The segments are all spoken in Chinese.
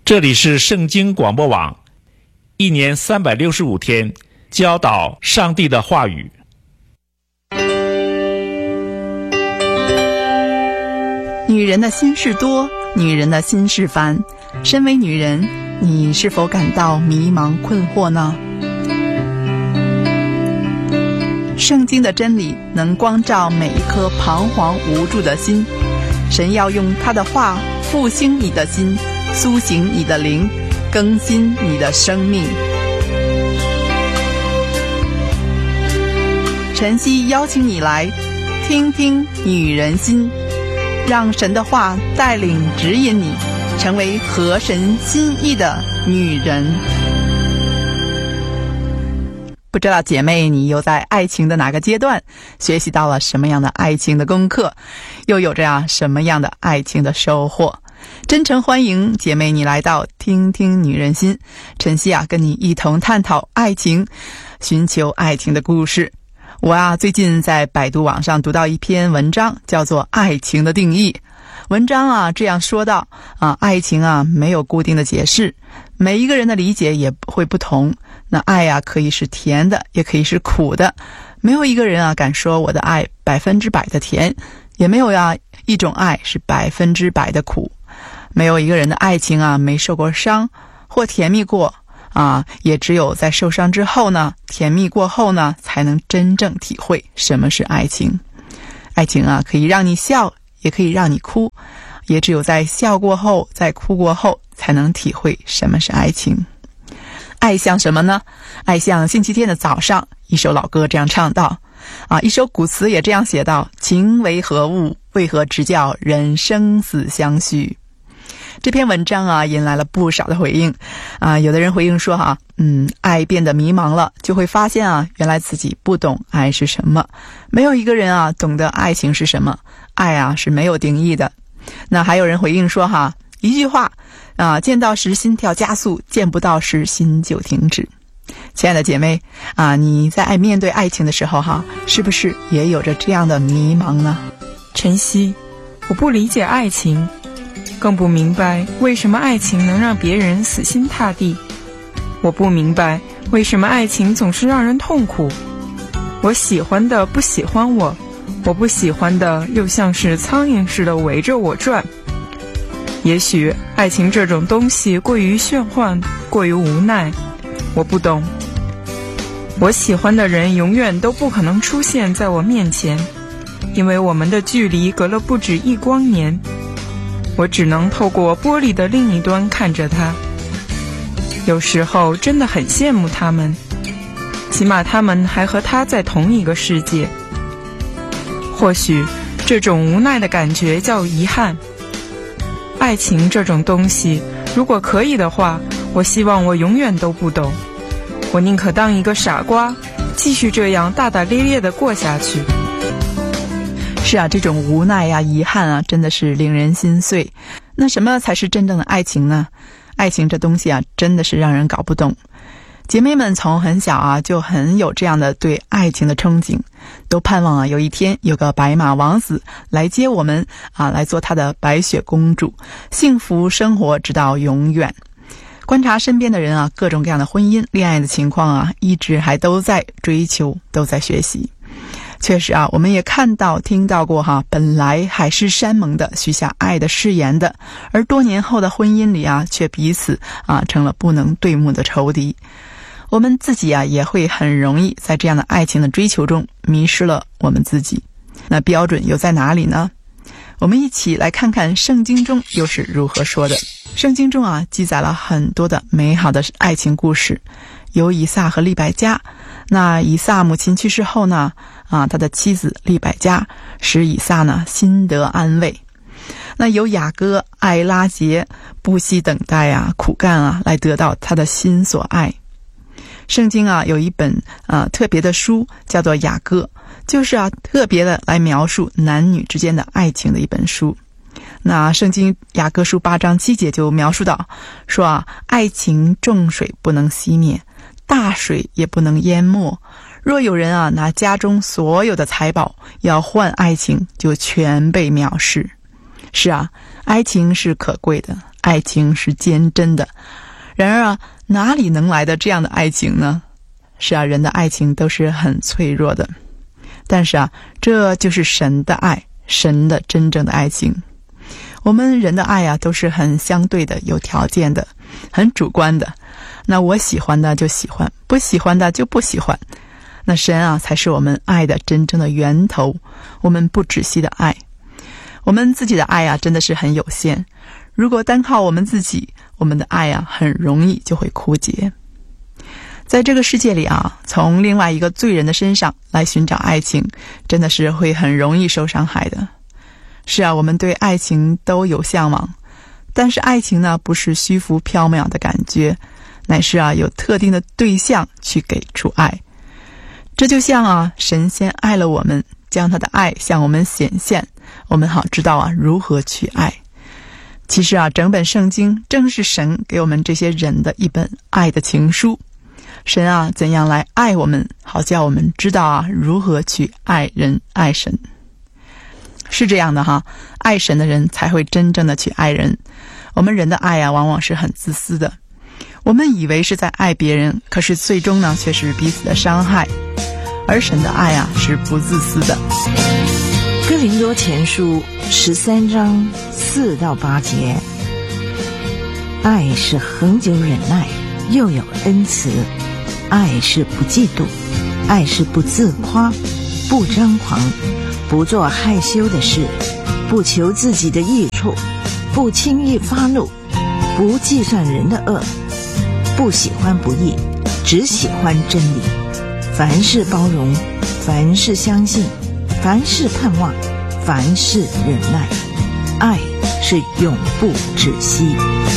这里是圣经广播网，一年365天教导上帝的话语。 女人的心事多，女人的心事烦。身为女人，你是否感到迷茫困惑呢？圣经的真理能光照每一颗彷徨无助的心，神要用他的话复兴你的心，苏醒你的灵，更新你的生命。晨曦邀请你来听听女人心，让神的话带领指引你，成为合神心意的女人。不知道姐妹你又在爱情的哪个阶段学习到了什么样的爱情的功课，又有着什么样的爱情的收获？真诚欢迎姐妹你来到听听女人心，晨曦跟你一同探讨爱情，寻求爱情的故事。我最近在百度网上读到一篇文章，叫做《爱情的定义》。文章这样说到爱情没有固定的解释，每一个人的理解也会不同。那爱可以是甜的，也可以是苦的，没有一个人敢说我的爱100%的甜，也没有一种爱是100%的苦。没有一个人的爱情没受过伤或甜蜜过也只有在受伤之后呢，甜蜜过后呢，才能真正体会什么是爱情。爱情可以让你笑，也可以让你哭，也只有在笑过后，在哭过后，才能体会什么是爱情。爱像什么呢？爱像星期天的早上，一首老歌这样唱道一首古词也这样写道：情为何物，为何直叫人生死相许。这篇文章引来了不少的回应有的人回应说爱变得迷茫了，就会发现原来自己不懂爱是什么。没有一个人懂得爱情是什么，爱是没有定义的。那还有人回应说一句话见到时心跳加速，见不到时心就停止。亲爱的姐妹你在面对爱情的时候是不是也有着这样的迷茫呢？ 晨曦，我不理解爱情，更不明白为什么爱情能让别人死心塌地。我不明白为什么爱情总是让人痛苦。我喜欢的不喜欢我，我不喜欢的又像是苍蝇似的围着我转。也许爱情这种东西过于炫幻，过于无奈，我不懂。我喜欢的人永远都不可能出现在我面前，因为我们的距离隔了不止1光年。我只能透过玻璃的另一端看着他。有时候真的很羡慕他们，起码他们还和他在同一个世界。或许这种无奈的感觉叫遗憾。爱情这种东西，如果可以的话，我希望我永远都不懂。我宁可当一个傻瓜，继续这样大大咧咧地过下去。 是这种无奈遗憾真的是令人心碎。那什么才是真正的爱情呢？爱情这东西真的是让人搞不懂。姐妹们从很小就很有这样的对爱情的憧憬，都盼望有一天有个白马王子来接我们来做他的白雪公主，幸福生活直到永远。观察身边的人各种各样的婚姻恋爱的情况一直还都在追求，都在学习。确实我们也看到听到过本来海誓山盟的许下爱的誓言的，而多年后的婚姻里却彼此成了不能对目的仇敌。我们自己也会很容易在这样的爱情的追求中迷失了我们自己。那标准又在哪里呢？我们一起来看看圣经中又是如何说的。圣经中记载了很多的美好的爱情故事，有以撒和利百加。那以撒母亲去世后呢他的妻子利百加使以撒呢心得安慰。那有雅各爱拉结，不惜等待苦干来得到他的心所爱。圣经有一本特别的书叫做雅各，就是特别的来描述男女之间的爱情的一本书。那圣经雅各书8章7节就描述到说爱情重水不能熄灭，大水也不能淹没。若有人拿家中所有的财宝要换爱情，就全被藐视。是爱情是可贵的，爱情是坚贞的。然而啊，哪里能来的这样的爱情呢？是啊，人的爱情都是很脆弱的。但是啊，这就是神的爱，神的真正的爱情。我们人的爱啊，都是很相对的，有条件的，很主观的。那我喜欢的就喜欢，不喜欢的就不喜欢。那神啊，才是我们爱的真正的源头，我们不止息的爱。我们自己的爱啊，真的是很有限。如果单靠我们自己，我们的爱啊，很容易就会枯竭。在这个世界里啊，从另外一个罪人的身上来寻找爱情，真的是会很容易受伤害的。是啊，我们对爱情都有向往，但是爱情呢，不是虚浮缥缈的感觉，乃是啊，有特定的对象去给出爱。这就像啊，神先爱了我们，将他的爱向我们显现，我们好知道啊，如何去爱。其实啊，整本圣经正是神给我们这些人的一本爱的情书。神啊，怎样来爱我们，好叫我们知道啊，如何去爱人爱神。是这样的哈，爱神的人才会真正的去爱人。我们人的爱啊，往往是很自私的。我们以为是在爱别人，可是最终呢，却是彼此的伤害。而神的爱啊，是不自私的。 哥林多前书13章4到8节，爱是恒久忍耐，又有恩慈；爱是不嫉妒，爱是不自夸，不张狂，不做害羞的事，不求自己的益处，不轻易发怒，不计算人的恶，不喜欢不义，只喜欢真理。凡事包容，凡事相信，凡事盼望，凡事忍耐。爱是永不止息。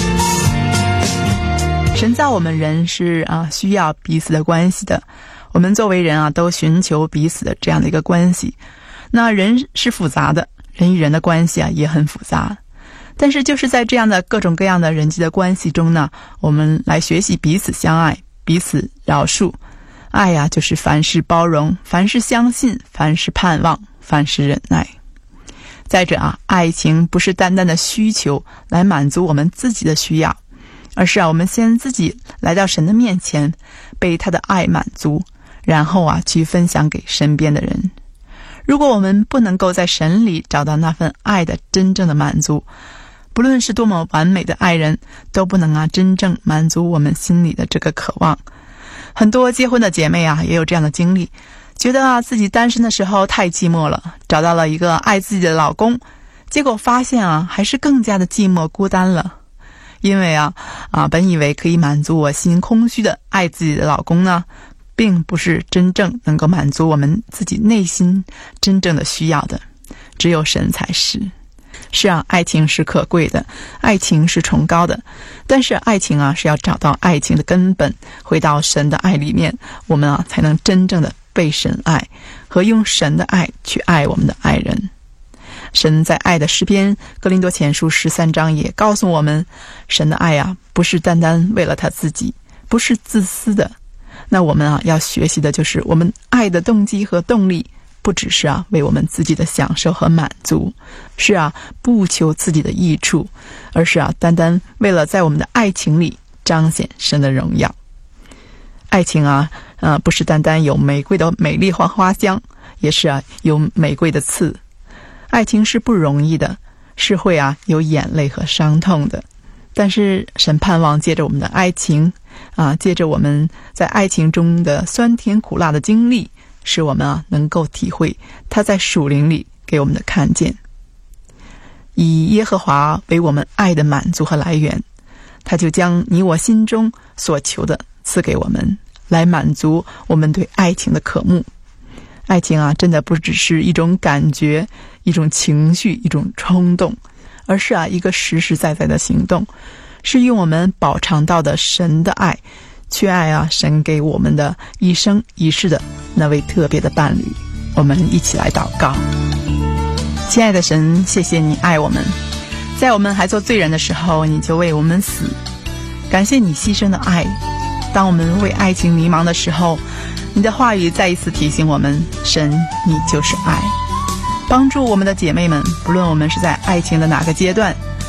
神造我们人是需要彼此的关系的。我们作为人啊，都寻求彼此的这样的一个关系。那人是复杂的，人与人的关系啊也很复杂。但是就是在这样的各种各样的人际的关系中呢，我们来学习彼此相爱，彼此饶恕。爱呀，就是凡事包容，凡事相信，凡事盼望，凡事忍耐。再者啊，爱情不是单单的需求来满足我们自己的需要，而是我们先自己来到神的面前，被他的爱满足，然后去分享给身边的人。如果我们不能够在神里找到那份爱的真正的满足，不论是多么完美的爱人，都不能真正满足我们心里的这个渴望。很多结婚的姐妹也有这样的经历，觉得自己单身的时候太寂寞了，找到了一个爱自己的老公，结果发现还是更加的寂寞孤单了。因为本以为可以满足我心空虚的爱自己的老公呢，并不是真正能够满足我们自己内心真正的需要的，只有神才是。是爱情是可贵的，爱情是崇高的，但是爱情是要找到爱情的根本，回到神的爱里面，我们才能真正的被神爱，和用神的爱去爱我们的爱人。神在爱的诗篇哥林多前书13章也告诉我们，神的爱不是单单为了他自己，不是自私的。那我们要学习的就是我们爱的动机和动力，不只是为我们自己的享受和满足，是不求自己的益处，而是单单为了在我们的爱情里彰显神的荣耀。爱情不是单单有玫瑰的美丽和花香，也是有玫瑰的刺。爱情是不容易的，是会有眼泪和伤痛的。但是神盼望借着我们的爱情借着我们在爱情中的酸甜苦辣的经历，使我们能够体会他在属灵里给我们的看见。以耶和华为我们爱的满足和来源，他就将你我心中所求的赐给我们，来满足我们对爱情的渴慕。爱情真的不只是一种感觉，一种情绪，一种冲动，而是一个实实在在的行动，是用我们饱尝到的神的爱去爱神给我们的一生一世的那位特别的伴侣。我们一起来祷告。亲爱的神，谢谢你爱我们，在我们还做罪人的时候，你就为我们死。感谢你牺牲的爱，当我们为爱情迷茫的时候，你的话语再一次提醒我们，神，你就是爱。帮助我们的姐妹们，不论我们是在爱情的哪个阶段，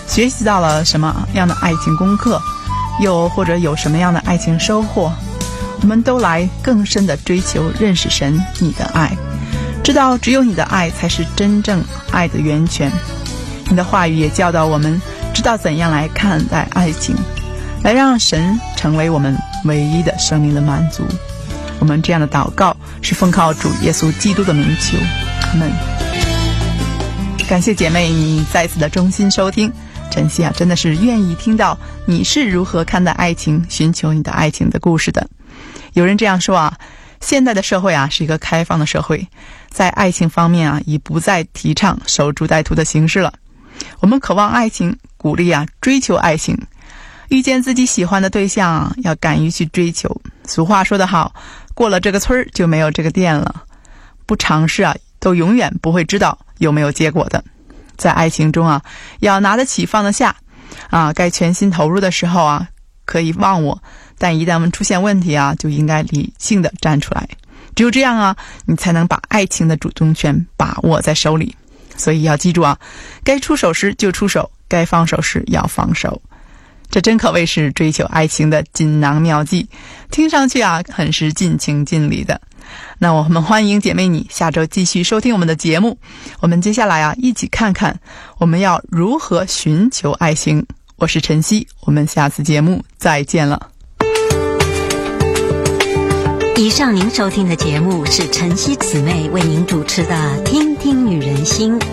学习到了什么样的爱情功课，又或者有什么样的爱情收获，我们都来更深的追求认识神你的爱，知道只有你的爱才是真正爱的源泉。你的话语也教导我们知道怎样来看待爱情，来让神成为我们唯一的生命的满足。我们这样的祷告是奉靠主耶稣基督的名求，阿们。感谢姐妹你再次的衷心收听，晨曦真的是愿意听到你是如何看待爱情，寻求你的爱情的故事的。有人这样说现代的社会是一个开放的社会，在爱情方面已不再提倡守株待兔的形式了。我们渴望爱情，鼓励追求爱情，遇见自己喜欢的对象要敢于去追求。俗话说得好，过了这个村就没有这个店了。不尝试都永远不会知道有没有结果的。在爱情中要拿得起放得下该全心投入的时候可以忘我，但一旦出现问题就应该理性的站出来。只有这样你才能把爱情的主动权把握在手里。所以要记住该出手时就出手，该放手时要放手。这真可谓是追求爱情的锦囊妙计，听上去很是尽情尽力的。那我们欢迎姐妹你下周继续收听我们的节目，我们接下来一起看看我们要如何寻求爱情。我是晨曦，我们下次节目再见了。 以上您收听的节目是晨曦姊妹为您主持的听听女人心。